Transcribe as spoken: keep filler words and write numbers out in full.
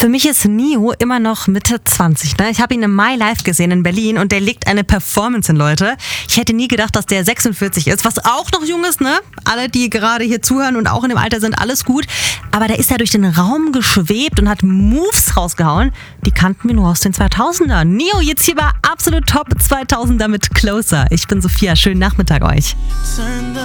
Für mich ist Nio immer noch Mitte zwanzig. Ne? Ich habe ihn im Mai live gesehen in Berlin und der legt eine Performance hin, Leute. Ich hätte nie gedacht, dass der sechsundvierzig ist, was auch noch jung ist, ne? Alle, die gerade hier zuhören und auch in dem Alter sind, alles gut. Aber der ist ja durch den Raum geschwebt und hat Moves rausgehauen. Die kannten wir nur aus den zweitausendern. Nio jetzt hier bei Absolut Top zweitausender mit Closer. Ich bin Sophia, schönen Nachmittag euch.